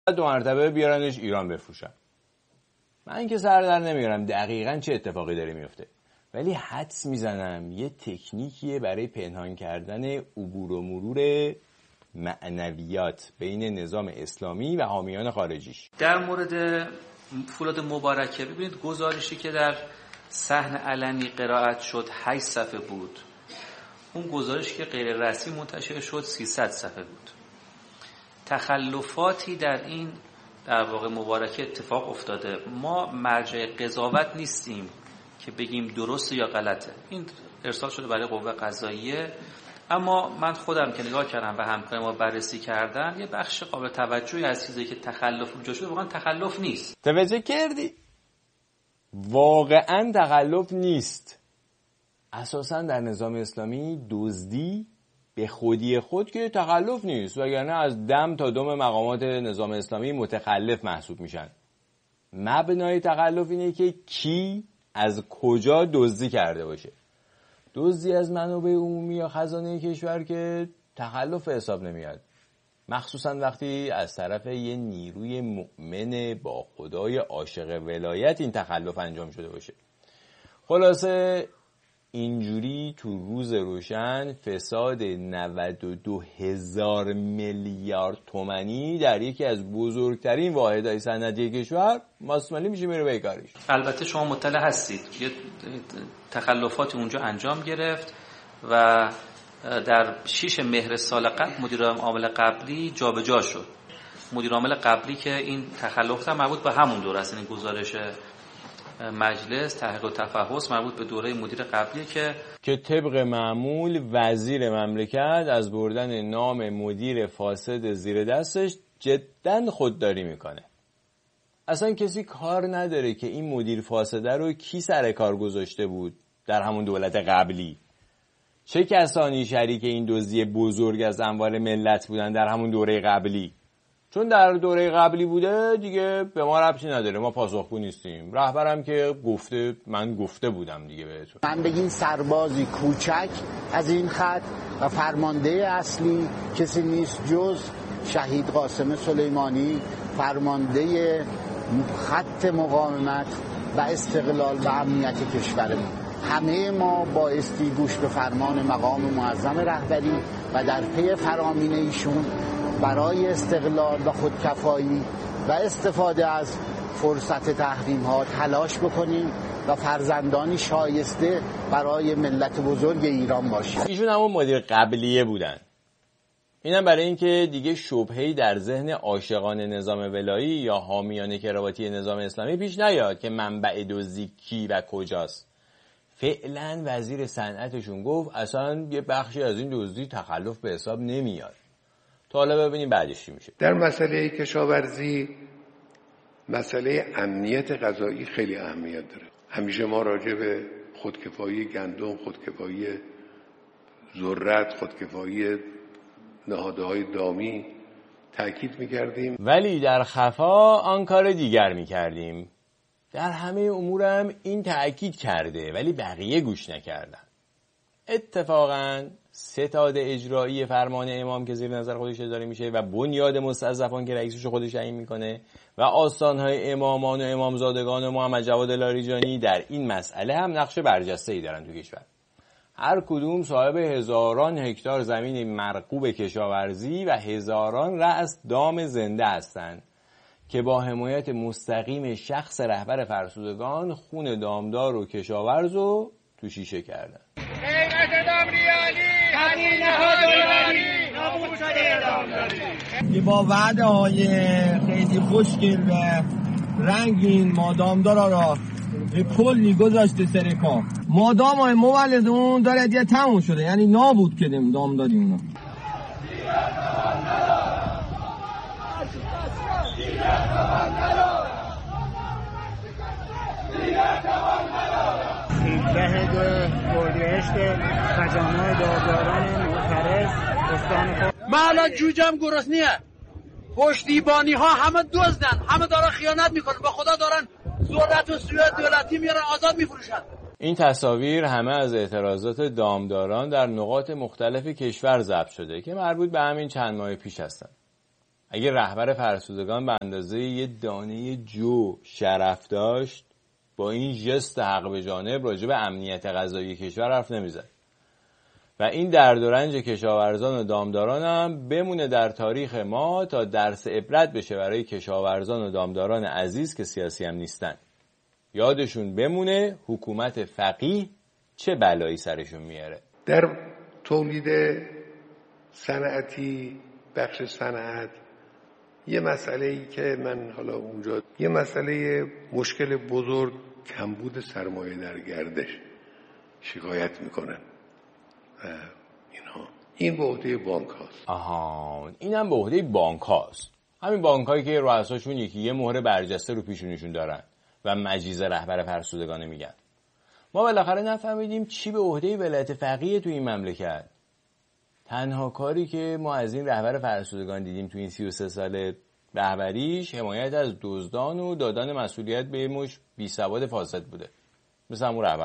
2 مرتبه بیارنش ایران بفروشن. من که سر در نمیارم دقیقاً چه اتفاقی داره میفته، ولی حدس میزنم یه تکنیکیه برای پنهان کردن عبور و مرور معنویات بین نظام اسلامی و حامیان خارجیش. در مورد فولاد مبارکه ببینید گزارشی که در صحن علنی قرائت شد 8 صفحه بود. اون گزارشی که غیر رسمی منتشر شد 300 صفحه بود. تخلفاتی در این در واقع مبارکه اتفاق افتاده. ما مرجع قضاوت نیستیم که بگیم درسته یا غلطه. این ارسال شده برای قوه قضاییه، اما من خودم که نگاه کردم و همکاران ما بررسی کردن یه بخش قابل توجهی از چیزی که تخلف اونجا شده واقعا تخلف نیست. توجه کردی؟ واقعا تخلف نیست. اساسا در نظام اسلامی دزدی به خودی خود که تخلف نیست، وگرنه از دم تا دم مقامات نظام اسلامی متخلف محسوب میشن. مبنای تخلف اینه که کی از کجا دزدی کرده باشه. دزدی از منابع عمومی یا خزانه کشور که تخلف حساب نمیاد، مخصوصا وقتی از طرف یه نیروی مؤمن با خدای عاشق ولایت این تخلف انجام شده باشه. خلاصه اینجوری تو روز روشن فساد 92,000 میلیارد تومانی در یکی از بزرگترین واحدهای صنعتی کشور ماسمالی میشه میره بیکارش. البته شما مطلع هستید یه تخلفات اونجا انجام گرفت و در 6 مهر سال قبل مدیر عامل قبلی جابجا شد. مدیر عامل قبلی که این تخلف هم مربوط به همون دوره است، این گزارش مجلس تحقیق و تفحص مربوط به دوره مدیر قبلی که طبق معمول وزیر مملکت از بردن نام مدیر فاسد زیر دستش جداً خودداری میکنه. اصلا کسی کار نداره که این مدیر فاسده رو کی سر کار گذاشته بود در همون دولت قبلی، چه کسانی شریک این دزدی بزرگ از اموال ملت بودن در همون دوره قبلی. چون در دوره قبلی بوده دیگه به ما ربطی نداره، ما پاسخگو نیستیم. رهبرم که گفته من گفته بودم دیگه بهتون. من بگین سربازی کوچک از این خط و فرمانده اصلی کسی نیست جز شهید قاسم سلیمانی، فرمانده خط مقاومت و استقلال و امنیت کشورمون. همه ما بایستی گوش به فرمان مقام معظم رهبری و در پی فرامین ایشون برای استقلال و خودکفایی و استفاده از فرصت تحریم ها تلاش بکنیم و فرزندانی شایسته برای ملت بزرگ ایران باشیم. ایشون همون مدیر قبلیه بودن. اینم برای اینکه دیگه شبهه‌ای در ذهن عاشقان نظام ولایی یا حامیان کراواتی نظام اسلامی پیش نیاد که منبع دزدی کی و کجاست. فعلا وزیر صنعتشون گفت اصلا یه بخشی از این دزدی تخلف به حساب نمیاد. تا حالا ببینیم بعدش چی میشه. در مسئله کشاورزی مسئله امنیت غذایی خیلی اهمیت داره. همیشه ما راجع به خودکفایی گندم، خودکفایی ذرت، خودکفایی نهادهای دامی تاکید میکردیم، ولی در خفا آن کار دیگر میکردیم. در همه امورم این تاکید کرده ولی بقیه گوش نکردن. اتفاقاً ستاد اجرایی فرمان امام که زیر نظر خودش اداره میشه و بنیاد مستضعفان که رئیسش خودش تعیین میکنه و آستانهای امامان و امامزادگان و محمد جواد لاریجانی در این مسئله هم نقش برجسته‌ای دارن تو کشور. هر کدوم صاحب هزاران هکتار زمین مرغوب کشاورزی و هزاران رأس دام زنده هستند که با حمایت مستقیم شخص رهبر فرسودگان خون دامدار و کشاورز رو تو شیشه کردن. قیمت دام ریالی، همین دلاری، نابود شده دامداری. با وعده های خیلی خوشگل و رنگین ما دامدارا را به کلی گذاشته سر کار. ما دامای مولد اون داره دیگه تموم شده، یعنی نابود کردیم دامداری اونا. اردیبهشت خجانه دارداران معترض استان. من الان جوجم گرسنیه، پشتیبانی ها همه دزدن، همه دارن خیانت میکنن، به خدا دارن ذرت و سویت دولتی میارن آزاد میفروشن. این تصاویر همه از اعتراضات دامداران در نقاط مختلف کشور ضبط شده که مربوط به همین چند ماه پیش هستند. اگه رهبر فرسودگان به اندازه یه دانه جو شرف داشت، با این ژست حق به جانب راجع به امنیت غذایی کشور حرف نمیزد و این درد و رنج کشاورزان و دامداران هم بمونه در تاریخ ما تا درس عبرت بشه برای کشاورزان و دامداران عزیز که سیاسی هم نیستن. یادشون بمونه حکومت فقیه چه بلایی سرشون میاره. در تولید صنعتی، بخش صنعت، یه مسئله‌ای که من حالا اونجا یه مسئله مشکل بزرگ کمبود سرمایه در گردش شکایت میکنن اینها. این به عهده بانک هاست. اینم به عهده بانک هاست. همین بانک هایی که رؤساشون یه مهر برجسته رو پیشونیشون دارن و مجیز رهبر فرسودگانه میگن. ما بالاخره نفهمیدیم چی به عهده ولایت فقیه تو این مملکت. تنها کاری که ما از این رهبر فرسودگان دیدیم تو این 33 سال رهبریش حمایت از دزدان و دادن مسئولیت به مش بی‌سواد فاسد بوده. مثل همون رهبر